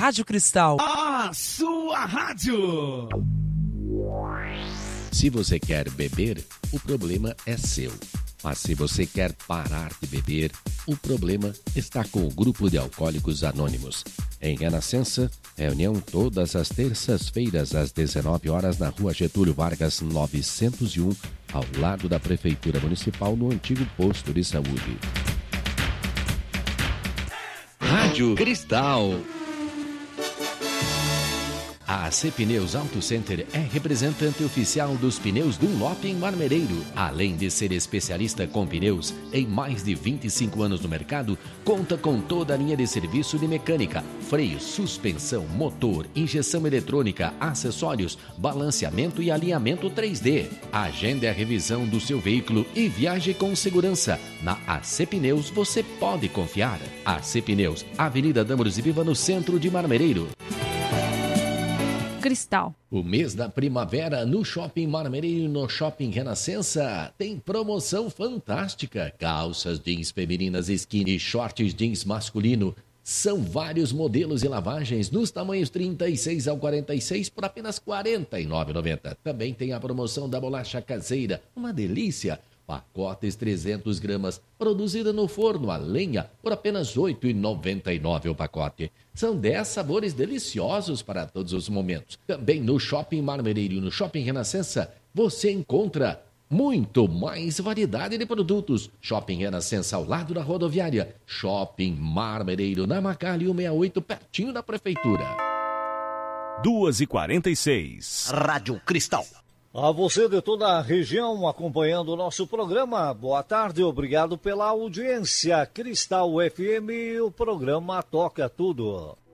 Rádio Cristal. A sua rádio. Se você quer beber, o problema é seu. Mas se você quer parar de beber, o problema está com o Grupo de Alcoólicos Anônimos. Em Renascença, reunião todas as terças-feiras às 19 horas na Rua Getúlio Vargas 901, ao lado da Prefeitura Municipal, no antigo posto de saúde. Rádio Cristal. A AC Pneus Auto Center é representante oficial dos pneus Dunlop em Marmereiro. Além de ser especialista com pneus em mais de 25 anos no mercado, conta com toda a linha de serviço de mecânica, freio, suspensão, motor, injeção eletrônica, acessórios, balanceamento e alinhamento 3D. Agende a revisão do seu veículo e viaje com segurança. Na AC Pneus você pode confiar. AC Pneus, Avenida Dâmaros e Viva, no centro de Marmereiro. Cristal. O mês da primavera no Shopping Marmereiro e no Shopping Renascença tem promoção fantástica. Calças jeans femininas skinny e shorts jeans masculino. São vários modelos e lavagens nos tamanhos 36 ao 46 por apenas R$ 49,90. Também tem a promoção da bolacha caseira, uma delícia. Pacotes 300 gramas, produzida no forno a lenha por apenas R$ 8,99 o pacote. São 10 sabores deliciosos para todos os momentos. Também no Shopping Marmereiro e no Shopping Renascença, você encontra muito mais variedade de produtos. Shopping Renascença ao lado da rodoviária. Shopping Marmereiro na Macalli 168, pertinho da Prefeitura. 2h46. Rádio Cristal. A você de toda a região acompanhando o nosso programa, boa tarde, obrigado pela audiência. Cristal FM, o programa Toca Tudo.